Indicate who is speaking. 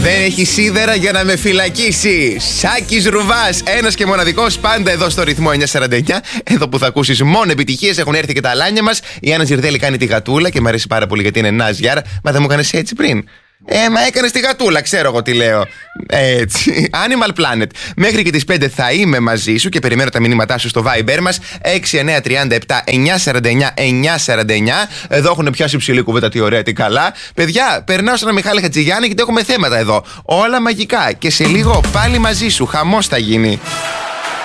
Speaker 1: Δεν έχει σίδερα για να με φυλακίσει. Σάκης Ρουβάς, ένας και μοναδικός, πάντα εδώ στο ρυθμό 949. Εδώ που θα ακούσεις μόνο επιτυχίες. Έχουν έρθει και τα αλάνια μας. Η Άννα Ζιρδέλη κάνει τη γατούλα και μου αρέσει πάρα πολύ γιατί είναι Νάζιαρα. Μα δεν μου έκανες έτσι πριν? Μα έκανες τη γατούλα, ξέρω εγώ τι λέω. Έτσι. Animal Planet. Μέχρι και τις 5 θα είμαι μαζί σου και περιμένω τα μηνύματά σου στο Viber μας 6937-949-949. Εδώ έχουν πιάσει ψηλή κουβέντα, τι ωραία, τι καλά. Παιδιά, περνάω στον Μιχάλη Χατζηγιάννη γιατί έχουμε θέματα εδώ. Όλα μαγικά. Και σε λίγο πάλι μαζί σου. Χαμός θα γίνει.